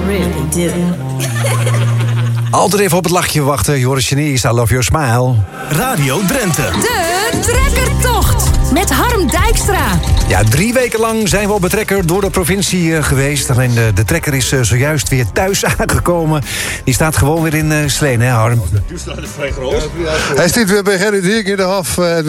really do. Altijd even op het lachje wachten. Joris Genies, I love your smile. Radio Drenthe. De trekkertocht met Harm Dijkstra. Ja, 3 weken lang zijn we op de trekker door de provincie geweest. Alleen de trekker is zojuist weer thuis aangekomen. Die staat gewoon weer in Sleen, hè Harm? Die staat is vrij groot. Hij staat weer bij Gerrit Heek in de hof. En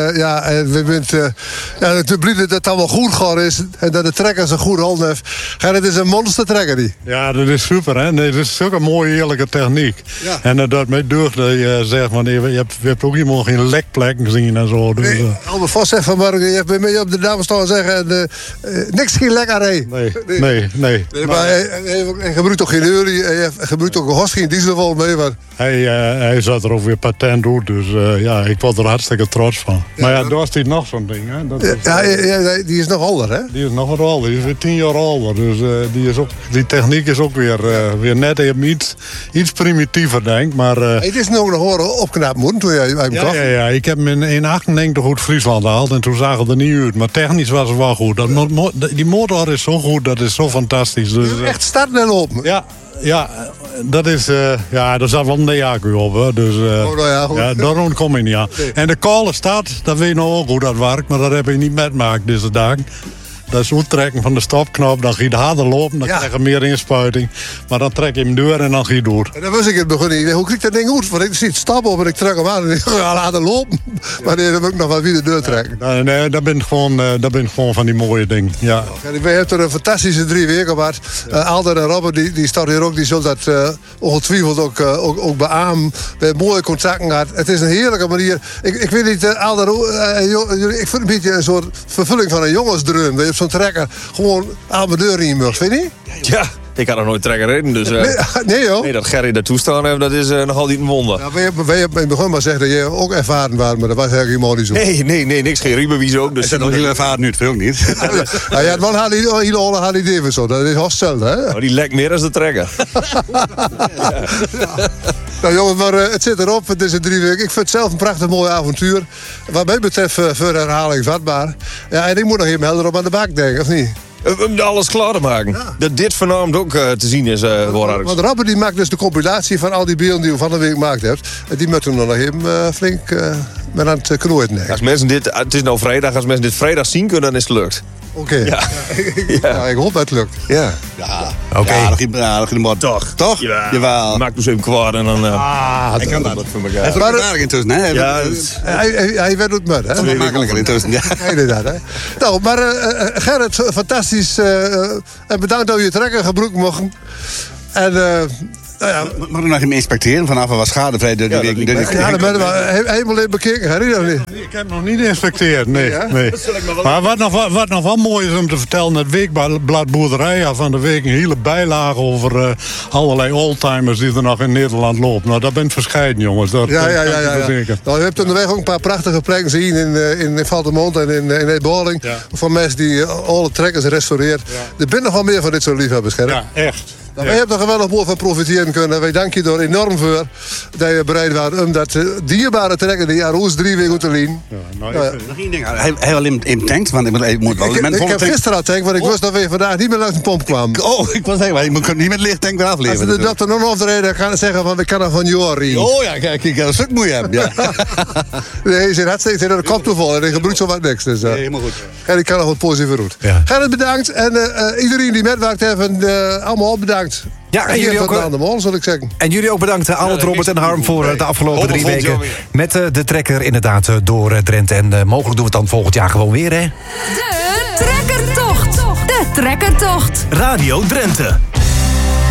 we bent te blij dat het allemaal goed gaat is. En dat de trekker zo goed handen heeft. Gerrit is een monster trekker die. Ja, dat is super, hè? Nee, dat is zulke mooie, eerlijke techniek. Ja. En dat mij deugd dat je zegt, van, je hebt ook iemand geen lekplekken gezien en zo. Dus, Albert Vos zegt vanmorgen, je hebt bij mij op de dames staan zeggen... niks geen lekkerij. Nee. Maar hij gebruikt toch geen olie, hij gebruikt ook geen diesel mee. Maar... Hij zat er ook weer patent uit, dus ik was er hartstikke trots van. Ja, maar daar is hij nog zo'n ding, hè? Die is nog ouder, hè? Die is nog wat ouder, die is weer 10 jaar ouder. Dus die techniek is ook weer net even iets primitiever, denk ik. Maar, het is nog horen opknapt moeten toen jij hem kocht. Ja, ik heb hem in 98 goed Friesland gehaald en toen zag het er niet uit. Maar technisch was het wel goed. Die motor is zo goed, dat is zo fantastisch. Dus, echt starten en lopen. Ja, dat is... daar zat wel een accu op, hè. Dus daarom kom je niet aan. Nee. En de koude stad, dat weet je nou ook hoe dat werkt. Maar dat heb je niet metgemaakt deze dag. Dat is uittrekken van de stopknop. Dan ga je harder lopen, dan krijg je meer inspuiting. Maar dan trek je hem door en dan ga je door. En dan wist ik in het begin niet. Hoe krijg ik dat ding uit? Want ik zie het stap op en ik trek hem aan. En ik ga laten lopen. Maar dan moet ik nog wel weer de deur trekken. Nee, dat ben gewoon van die mooie dingen. Ja. We hebben er een fantastische 3 weken gehad. Alder en Robert, die staat hier ook. Die zullen dat ongetwijfeld ook beamen. We hebben mooie contacten gehad. Het is een heerlijke manier. Ik weet niet, Alder, ik vind een beetje een soort vervulling van een jongensdroom. Dat je op zo'n trekker gewoon aan mijn deur in mag, vind je niet? Ja, ik had nog nooit trekker rijden, dus... nee joh. Nee, dat Gerry daartoe staan heeft, dat is nogal niet een wonder. Ja, wij hebben in het begin maar zeggen dat je ook ervaren was, maar dat was eigenlijk helemaal niet zo. Nee, niks. Geen riebewijs ook. Dus is dat nog heel ervaren nu, het veel niet. Ja, je had wel een Harley Davidson, dat is hostel, hè? Oh, die lekt meer dan de trekker. Nou jongens, maar het zit erop. Het is een 3 weken. Ik vind het zelf een prachtig mooi avontuur. Wat mij betreft voor herhaling vatbaar. Ja, en ik moet nog even helder op aan de bak denken, of niet? Om alles klaar te maken. Ja. Dat dit vanavond ook te zien is. Want Robert die maakt dus de compilatie van al die beelden die we van de week gemaakt hebt. En die moeten we nog even flink met aan het knooien. Als mensen het is nou vrijdag, als mensen dit vrijdag zien kunnen, dan is het lukt. Oké. Ja, ik hoop dat het lukt. Ja. Oké. Ja, dat ging toch? Ja. Jawel. Maak dus even kwaad en dan... ik kan dat voor elkaar. Hij is ook aardig intussen, hè? Ja, hij werd het mud, hè? Dat is makkelijker intussen, ja. Inderdaad, hè? Nou, maar Gerrit, fantastisch. En bedankt dat je trekker gebruikt mochten. En... Mag ik nog even inspecteren vanaf wat schadevrij de week? Ja, dat ben je helemaal in bekeken, Harry, of niet? Ik heb nog niet geïnspecteerd, nee. Maar wat nog wel mooi is om te vertellen... het weekblad Boerderij van de week een hele bijlage... over allerlei oldtimers die er nog in Nederland lopen. Nou, dat bent verscheiden, jongens. Dat ja. Nou, je hebt onderweg ook een paar prachtige plekken gezien... in Valtemont en in Eetboling. Ja. Van mensen die alle trekkers restaureren. Ja. Er bent nog wel meer van dit soort liefhebbers, Gerrit. Ja, echt. Nou, wij hebben er geweldig mooi van profiteren kunnen. Wij danken je er enorm voor dat je bereid was om dat dierbare trekker die Aroes 3 weken uit te lien. Nog één ding. Hij wil in tankt, want ik moet wel... Ik heb gisteren al tank, want ik wist dat we vandaag niet meer langs de pomp kwamen. Oh, ik was helemaal... Ik moet niet met licht tank weer afleveren. Als de dokter nog op de reden kan zeggen van we kunnen van Jori. Oh ja, kijk, ik heb een stuk moeite hebben. Ja. Nee, hij zit hartstikke de kop te vol en hij gebruikt zo wat niks. Dus, nee, helemaal goed. En ik kan nog wat positieve route. Ja. Gerrit bedankt en iedereen die metwerkt heeft, allemaal bedankt. Ja, en jullie ook, aan de mol, zal ik zeggen. En jullie ook bedankt, Albert, Robert en Harm... voor de afgelopen 3 weken met de trekker inderdaad door Drenthe. En mogelijk doen we het dan volgend jaar gewoon weer, hè? De Trekkertocht. De Trekkertocht. Radio Drenthe.